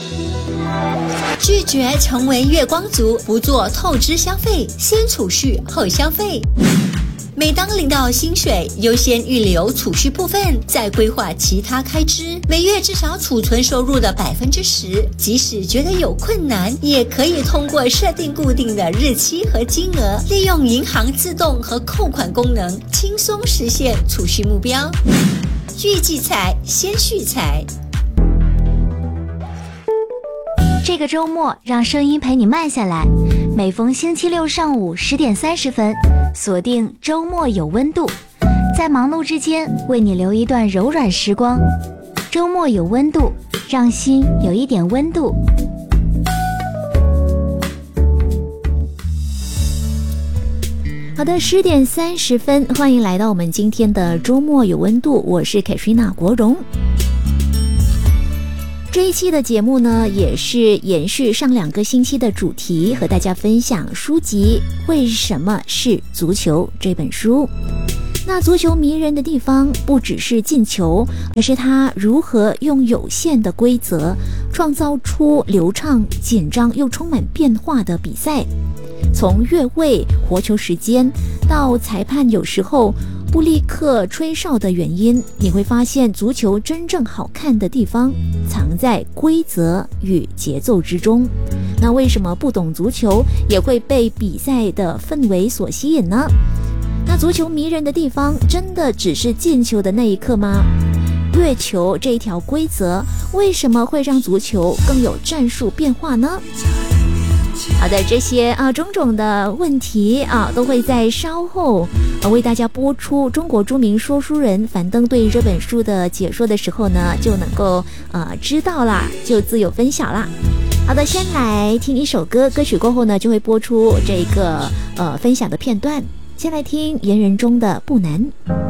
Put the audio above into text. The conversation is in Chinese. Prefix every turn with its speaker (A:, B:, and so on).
A: 拒绝成为月光族，不做透支消费，先储蓄后消费。每当领到薪水，优先预留储蓄部分，再规划其他开支，每月至少储存收入的10%。即使觉得有困难，也可以通过设定固定的日期和金额，利用银行自动和扣款功能，轻松实现储蓄目标。预计财，先蓄财。
B: 这个周末让声音陪你慢下来，每逢星期六上午10点30分，锁定周末有温度，在忙碌之间为你留一段柔软时光。周末有温度，让心有一点温度。
C: 好的，10点30分，欢迎来到我们今天的周末有温度，我是 Katrina 国荣。这一期的节目呢，也是延续上2个星期的主题，和大家分享书籍《为什么是足球》这本书。那足球迷人的地方不只是进球，而是它如何用有限的规则创造出流畅、紧张又充满变化的比赛。从越位、活球时间到裁判有时候不立刻吹哨的原因，你会发现足球真正好看的地方藏在规则与节奏之中。那为什么不懂足球也会被比赛的氛围所吸引呢？那足球迷人的地方真的只是进球的那一刻吗？越球这一条规则为什么会让足球更有战术变化呢？好的，这些种种的问题都会在稍后为大家播出中国著名说书人樊登对这本书的解说的时候呢，就能够知道啦，就自由分享啦。好的，先来听一首歌，歌曲过后呢就会播出这个分享的片段。先来听言人中的不难。